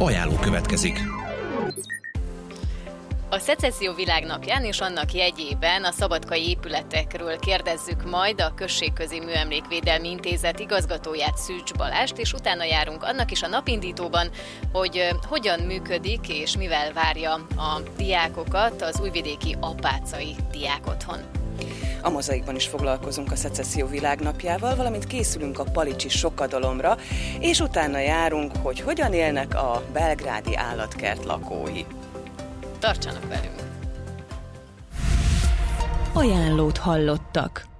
Ajánló következik. A Szecesszió világnapján és annak jegyében a szabadkai épületekről kérdezzük majd a Községközi Műemlékvédelmi Intézet igazgatóját, Szűcs Balást, és utána járunk annak is a napindítóban, hogy hogyan működik és mivel várja a diákokat az újvidéki apácai diákotthon. A Mozaikban is foglalkozunk a Szecesszió világnapjával, valamint készülünk a palicsi sokadalomra, és utána járunk, hogy hogyan élnek a belgrádi állatkert lakói. Tartsanak velünk! Ajánlót hallottak.